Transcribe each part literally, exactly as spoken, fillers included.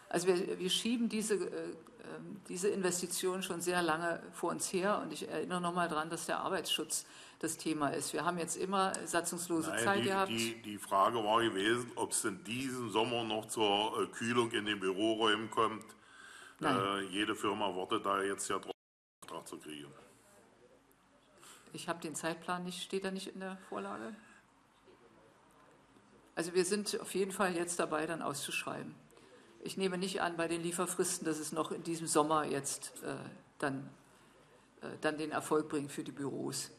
Also wir, wir schieben diese, äh, diese Investition schon sehr lange vor uns her. Und ich erinnere noch mal daran, dass der Arbeitsschutz das Thema ist. Wir haben jetzt immer satzungslose Nein, Zeit die, gehabt. Die, die Frage war gewesen, ob es in diesem Sommer noch zur äh, Kühlung in den Büroräumen kommt. Äh, jede Firma wartet da jetzt ja drauf, einen Auftrag zu kriegen. Ich habe den Zeitplan nicht, steht da nicht in der Vorlage? Also wir sind auf jeden Fall jetzt dabei, dann auszuschreiben. Ich nehme nicht an bei den Lieferfristen, dass es noch in diesem Sommer jetzt äh, dann, äh, dann den Erfolg bringt für die Büros.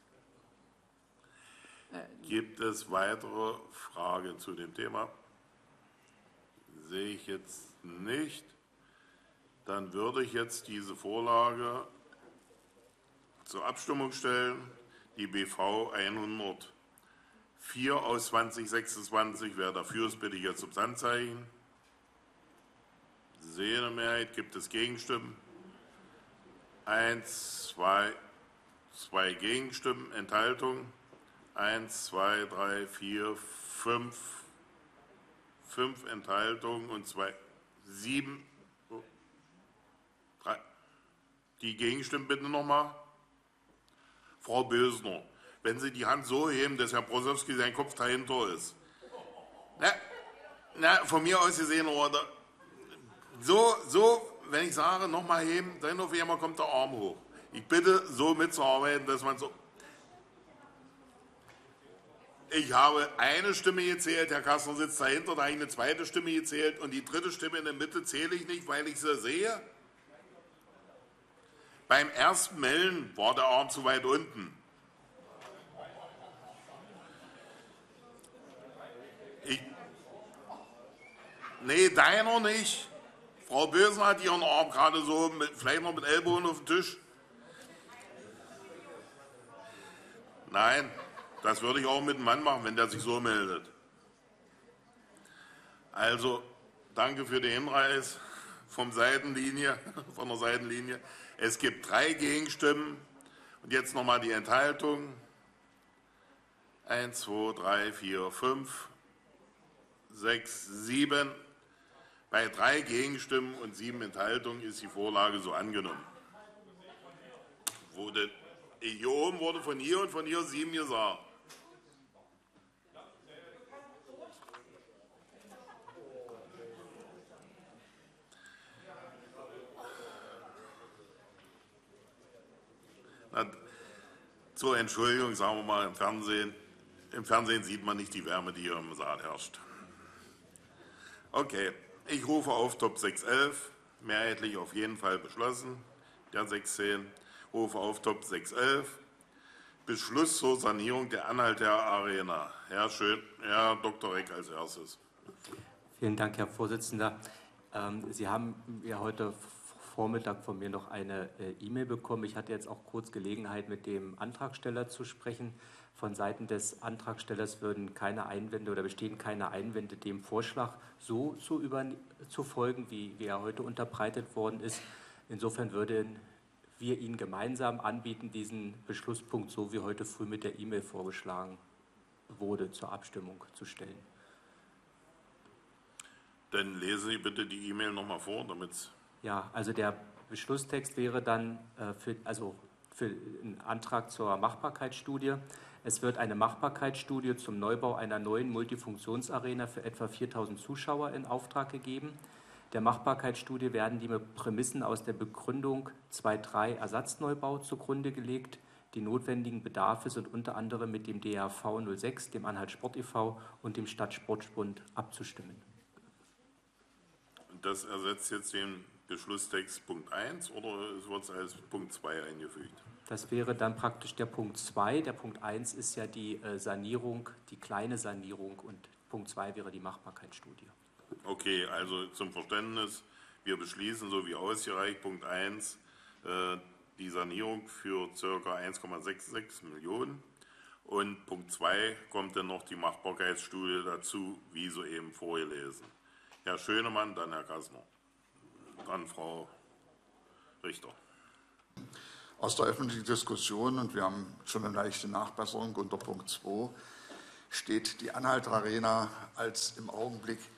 Gibt es weitere Fragen zu dem Thema? Sehe ich jetzt nicht. Dann würde ich jetzt diese Vorlage zur Abstimmung stellen. Die B V hundertvier aus zweitausendsechsundzwanzig. Wer dafür ist, bitte jetzt ums Handzeichen. Sehe eine Mehrheit. Gibt es Gegenstimmen? Eins, zwei, zwei Gegenstimmen. Enthaltung? Eins, zwei, drei, vier, fünf. Fünf Enthaltungen und zwei, sieben. Drei. Die Gegenstimmen bitte nochmal. Frau Bösner, wenn Sie die Hand so heben, dass Herr Brosowski sein Kopf dahinter ist. Na, na von mir aus gesehen, oder? So, so, wenn ich sage, nochmal heben, dann auf einmal kommt der Arm hoch. Ich bitte, so mitzuarbeiten, dass man so. Ich habe eine Stimme gezählt, Herr Kastner sitzt dahinter, da habe ich eine zweite Stimme gezählt und die dritte Stimme in der Mitte zähle ich nicht, weil ich sie sehe. Beim ersten Melden war der Arm zu weit unten. Ich, nee, deiner nicht. Frau Bösen hat ihren Arm gerade so, mit, vielleicht noch mit Ellbogen auf dem Tisch. Nein, das würde ich auch mit dem Mann machen, wenn der sich so meldet. Also, danke für den Hinweis vom Seitenlinie, von der Seitenlinie. Es gibt drei Gegenstimmen. Und jetzt nochmal die Enthaltung. Eins, zwei, drei, vier, fünf, sechs, sieben. Bei drei Gegenstimmen und sieben Enthaltungen ist die Vorlage so angenommen. Wurde, hier oben wurde von hier und von hier sieben gesagt. Na, zur Entschuldigung, sagen wir mal, im Fernsehen. Im Fernsehen sieht man nicht die Wärme, die hier im Saal herrscht. Okay, ich rufe auf Top sechs elf, mehrheitlich auf jeden Fall beschlossen, der sechs zehn. Rufe auf Top sechs elf, Beschluss zur Sanierung der Anhalter Arena. Herr, Schön, Herr Doktor Reck als erstes. Vielen Dank, Herr Vorsitzender. Sie haben ja heute Vormittag von mir noch eine E-Mail bekommen. Ich hatte jetzt auch kurz Gelegenheit, mit dem Antragsteller zu sprechen. Von Seiten des Antragstellers würden keine Einwände oder bestehen keine Einwände, dem Vorschlag so zu, über, zu folgen, wie, wie er heute unterbreitet worden ist. Insofern würden wir Ihnen gemeinsam anbieten, diesen Beschlusspunkt, so wie heute früh mit der E-Mail vorgeschlagen wurde, zur Abstimmung zu stellen. Dann lesen Sie bitte die E-Mail nochmal vor, damit. Ja, also der Beschlusstext wäre dann äh, für, also für einen Antrag zur Machbarkeitsstudie. Es wird eine Machbarkeitsstudie zum Neubau einer neuen Multifunktionsarena für etwa viertausend Zuschauer in Auftrag gegeben. Der Machbarkeitsstudie werden die Prämissen aus der Begründung zwei Punkt drei Ersatzneubau zugrunde gelegt. Die notwendigen Bedarfe sind unter anderem mit dem D R V null sechs, dem Anhalt Sport e V und dem Stadtsportbund abzustimmen. Das ersetzt jetzt den Beschlusstext Punkt eins oder wird es als Punkt zwei eingefügt? Das wäre dann praktisch der Punkt zwei. Der Punkt eins ist ja die Sanierung, die kleine Sanierung, und Punkt zwei wäre die Machbarkeitsstudie. Okay, also zum Verständnis, wir beschließen, so wie ausgereicht, Punkt eins, äh, die Sanierung für ca. eins Komma sechsundsechzig Millionen. Und Punkt zwei kommt dann noch die Machbarkeitsstudie dazu, wie soeben vorgelesen. Herr Schönemann, dann Herr Kastner, dann Frau Richter. Aus der öffentlichen Diskussion, und wir haben schon eine leichte Nachbesserung unter Punkt zwei, steht die Anhalt Arena als im Augenblick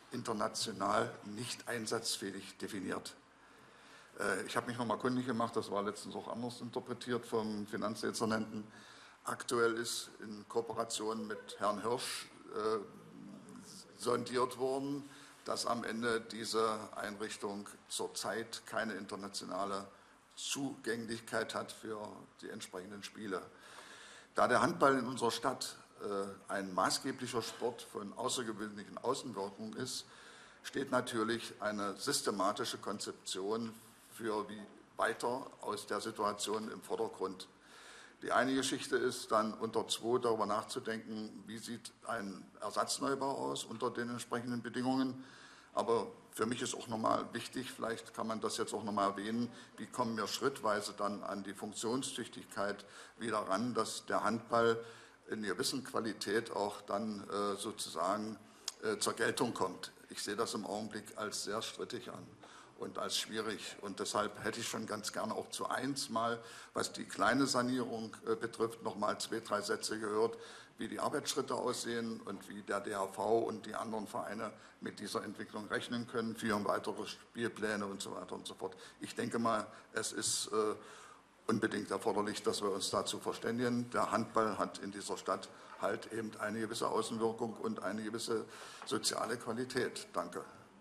international nicht einsatzfähig definiert. Ich habe mich nochmal kundig gemacht, das war letztens auch anders interpretiert vom Finanzdezernenten. Aktuell ist in Kooperation mit Herrn Hirsch äh, sondiert worden, dass am Ende diese Einrichtung zurzeit keine internationale Zugänglichkeit hat für die entsprechenden Spiele. Da der Handball in unserer Stadt äh, ein maßgeblicher Sport von außergewöhnlichen Außenwirkungen ist, steht natürlich eine systematische Konzeption für wie weiter aus der Situation im Vordergrund. Die eine Geschichte ist dann unter zwei darüber nachzudenken, wie sieht ein Ersatzneubau aus unter den entsprechenden Bedingungen. Aber für mich ist auch nochmal wichtig, vielleicht kann man das jetzt auch nochmal erwähnen, wie kommen wir schrittweise dann an die Funktionstüchtigkeit wieder ran, dass der Handball in einer gewissen Qualität auch dann äh, sozusagen äh, zur Geltung kommt. Ich sehe das im Augenblick als sehr strittig an und als schwierig. Und deshalb hätte ich schon ganz gerne auch zu eins mal, was die kleine Sanierung äh, betrifft, noch mal zwei, drei Sätze gehört, wie die Arbeitsschritte aussehen und wie der D H V und die anderen Vereine mit dieser Entwicklung rechnen können, für weitere Spielpläne und so weiter und so fort. Ich denke mal, es ist äh, unbedingt erforderlich, dass wir uns dazu verständigen. Der Handball hat in dieser Stadt halt eben eine gewisse Außenwirkung und eine gewisse soziale Qualität. Danke.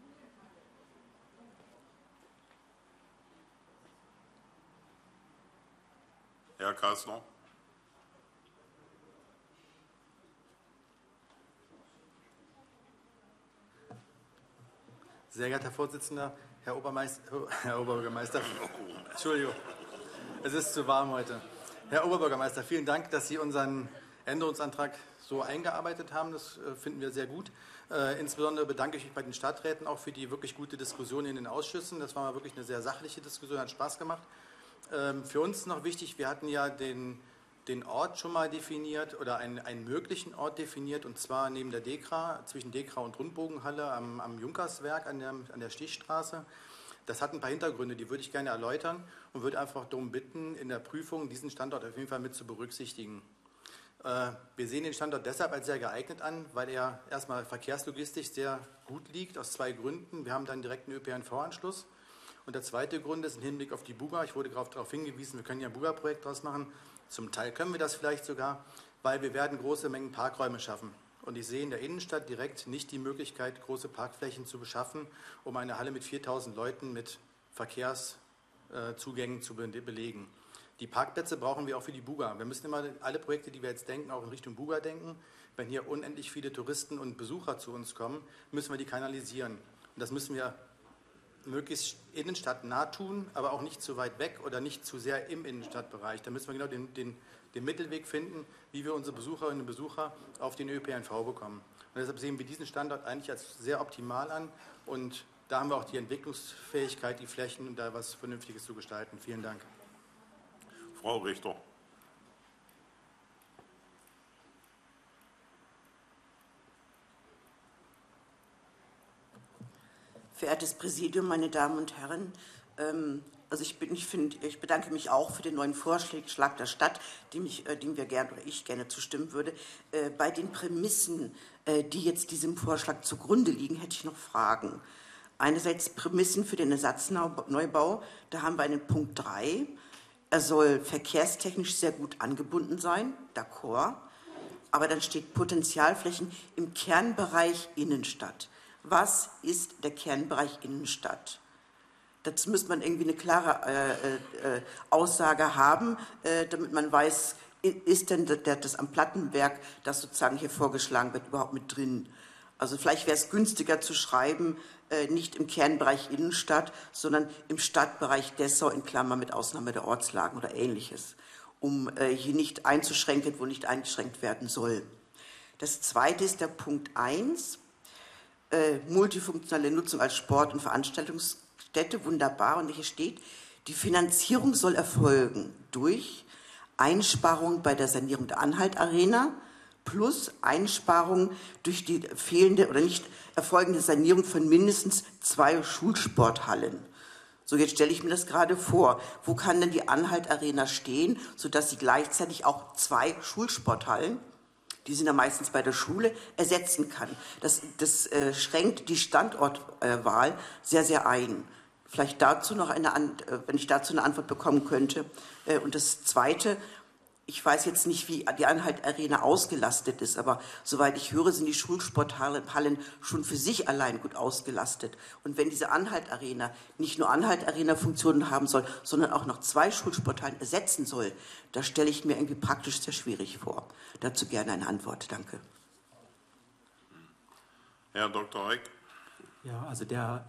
Herr Kastner. Sehr geehrter Herr Vorsitzender, Herr Obermeister, Herr Oberbürgermeister, Entschuldigung, es ist zu warm heute. Herr Oberbürgermeister, vielen Dank, dass Sie unseren Änderungsantrag so eingearbeitet haben. Das äh, finden wir sehr gut. Äh, insbesondere bedanke ich mich bei den Stadträten auch für die wirklich gute Diskussion in den Ausschüssen. Das war mal wirklich eine sehr sachliche Diskussion, hat Spaß gemacht. Ähm, für uns noch wichtig, wir hatten ja den, den Ort schon mal definiert oder einen, einen möglichen Ort definiert, und zwar neben der DEKRA, zwischen DEKRA und Rundbogenhalle am, am Junkerswerk an der, an der Stichstraße. Das hat ein paar Hintergründe, die würde ich gerne erläutern und würde einfach darum bitten, in der Prüfung diesen Standort auf jeden Fall mit zu berücksichtigen. Äh, wir sehen den Standort deshalb als sehr geeignet an, weil er erstmal verkehrslogistisch sehr gut liegt, aus zwei Gründen. Wir haben dann direkt einen Ö P N V-Anschluss. Und der zweite Grund ist im Hinblick auf die Buga. Ich wurde darauf hingewiesen, wir können ja ein Buga-Projekt daraus machen. Zum Teil können wir das vielleicht sogar, weil wir werden große Mengen Parkräume schaffen. Und ich sehe in der Innenstadt direkt nicht die Möglichkeit, große Parkflächen zu beschaffen, um eine Halle mit viertausend Leuten mit Verkehrszugängen zu belegen. Die Parkplätze brauchen wir auch für die Buga. Wir müssen immer alle Projekte, die wir jetzt denken, auch in Richtung Buga denken. Wenn hier unendlich viele Touristen und Besucher zu uns kommen, müssen wir die kanalisieren. Und das müssen wir möglichst innenstadtnah tun, aber auch nicht zu weit weg oder nicht zu sehr im Innenstadtbereich. Da müssen wir genau den, den, den Mittelweg finden, wie wir unsere Besucherinnen und Besucher auf den Ö P N V bekommen. Und deshalb sehen wir diesen Standort eigentlich als sehr optimal an, und da haben wir auch die Entwicklungsfähigkeit, die Flächen, um da was Vernünftiges zu gestalten. Vielen Dank. Frau Richter. Verehrtes Präsidium, meine Damen und Herren, ähm, also ich, bin, ich, find, ich bedanke mich auch für den neuen Vorschlag der Stadt, dem, ich, äh, dem wir gerne oder ich gerne zustimmen würde. Äh, bei den Prämissen, äh, die jetzt diesem Vorschlag zugrunde liegen, hätte ich noch Fragen. Einerseits Prämissen für den Ersatzneubau, da haben wir einen Punkt drei. Er soll verkehrstechnisch sehr gut angebunden sein, d'accord. Aber dann steht Potenzialflächen im Kernbereich Innenstadt. Was ist der Kernbereich Innenstadt? Dazu müsste man irgendwie eine klare äh, äh, Aussage haben, äh, damit man weiß, ist denn das am Plattenberg, das sozusagen hier vorgeschlagen wird, überhaupt mit drin? Also vielleicht wäre es günstiger zu schreiben, äh, nicht im Kernbereich Innenstadt, sondern im Stadtbereich Dessau in Klammer mit Ausnahme der Ortslagen oder Ähnliches, um äh, hier nicht einzuschränken, wo nicht eingeschränkt werden soll. Das Zweite ist der Punkt eins. Äh, multifunktionale Nutzung als Sport- und Veranstaltungsstätte, wunderbar. Und hier steht, die Finanzierung soll erfolgen durch Einsparungen bei der Sanierung der Anhalt-Arena plus Einsparungen durch die fehlende oder nicht erfolgende Sanierung von mindestens zwei Schulsporthallen. So, jetzt stelle ich mir das gerade vor. Wo kann denn die Anhalt-Arena stehen, sodass sie gleichzeitig auch zwei Schulsporthallen die sind ja meistens bei der Schule, ersetzen kann. Das, das äh, schränkt die Standortwahl äh, sehr, sehr ein. Vielleicht dazu noch eine, wenn ich dazu eine Antwort bekommen könnte. Und das Zweite, ich weiß jetzt nicht, wie die Anhalt-Arena ausgelastet ist, aber soweit ich höre, sind die Schulsporthallen schon für sich allein gut ausgelastet. Und wenn diese Anhalt-Arena nicht nur Anhalt-Arena-Funktionen haben soll, sondern auch noch zwei Schulsporthallen ersetzen soll, da stelle ich mir irgendwie praktisch sehr schwierig vor. Dazu gerne eine Antwort. Danke. Herr Doktor Reck. Ja, also der...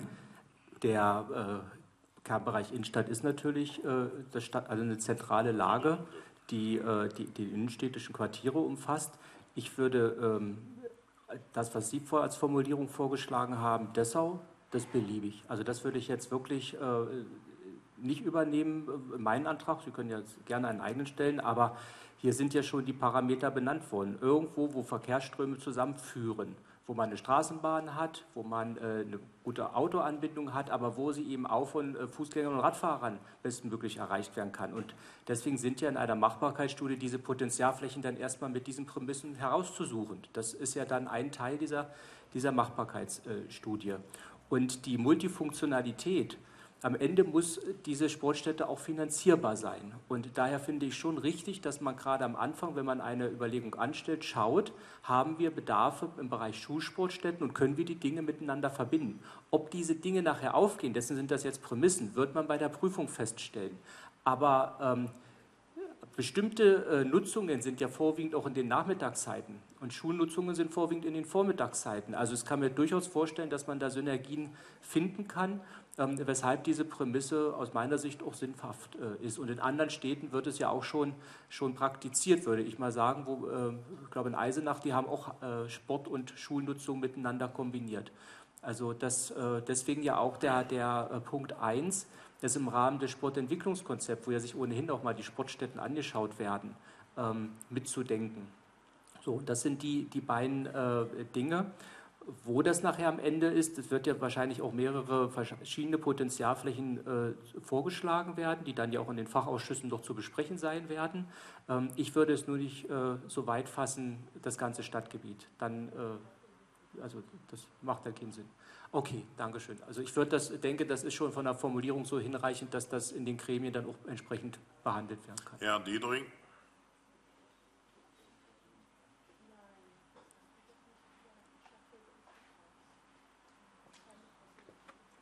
Der äh, Kernbereich Innenstadt ist natürlich äh, das Stadt, also eine zentrale Lage, die, äh, die die innenstädtischen Quartiere umfasst. Ich würde ähm, das, was Sie vor als Formulierung vorgeschlagen haben, Dessau, das beliebig. Also das würde ich jetzt wirklich äh, nicht übernehmen, meinen Antrag. Sie können ja gerne einen eigenen stellen, aber hier sind ja schon die Parameter benannt worden. Irgendwo, wo Verkehrsströme zusammenführen, wo man eine Straßenbahn hat, wo man äh, eine gute Autoanbindung hat, aber wo sie eben auch von äh, Fußgängern und Radfahrern bestmöglich erreicht werden kann. Und deswegen sind ja in einer Machbarkeitsstudie diese Potenzialflächen dann erstmal mit diesen Prämissen herauszusuchen. Das ist ja dann ein Teil dieser, dieser Machbarkeitsstudie. Und die Multifunktionalität, am Ende muss diese Sportstätte auch finanzierbar sein. Und daher finde ich schon richtig, dass man gerade am Anfang, wenn man eine Überlegung anstellt, schaut, haben wir Bedarfe im Bereich Schulsportstätten und können wir die Dinge miteinander verbinden. Ob diese Dinge nachher aufgehen, dessen sind das jetzt Prämissen, wird man bei der Prüfung feststellen. Aber ähm, bestimmte äh, Nutzungen sind ja vorwiegend auch in den Nachmittagszeiten und Schulnutzungen sind vorwiegend in den Vormittagszeiten. Also es kann mir durchaus vorstellen, dass man da Synergien finden kann, ähm, weshalb diese Prämisse aus meiner Sicht auch sinnhaft äh, ist. Und in anderen Städten wird es ja auch schon, schon praktiziert, würde ich mal sagen. Wo, äh, ich glaube in Eisenach, die haben auch äh, Sport- und Schulnutzung miteinander kombiniert. Also das, äh, deswegen ja auch der, der äh, Punkt eins, das im Rahmen des Sportentwicklungskonzepts, wo ja sich ohnehin auch mal die Sportstätten angeschaut werden, ähm, mitzudenken. So, das sind die, die beiden äh, Dinge. Wo das nachher am Ende ist, es wird ja wahrscheinlich auch mehrere verschiedene Potenzialflächen äh, vorgeschlagen werden, die dann ja auch in den Fachausschüssen noch zu besprechen sein werden. Ähm, ich würde es nur nicht äh, so weit fassen, das ganze Stadtgebiet. Dann, äh, also das macht ja keinen Sinn. Okay, danke schön. Also ich würde das, denke, das ist schon von der Formulierung so hinreichend, dass das in den Gremien dann auch entsprechend behandelt werden kann. Herr Diedering.